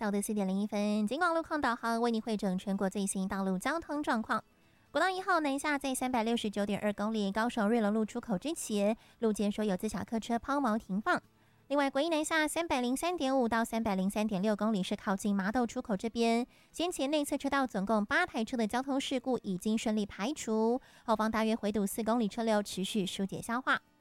下午的4:01，警广路况导航为你汇整全国最新道路交通状况。国道1号南下在369.2公里高雄瑞隆路出口之前，路肩说有自小客车抛锚停放。另外，国一南下303.5到303.6公里是靠近麻豆出口这边，先前内侧车道总共8台车的交通事故已经顺利排除，后方大约回堵4公里车流持续疏解消化。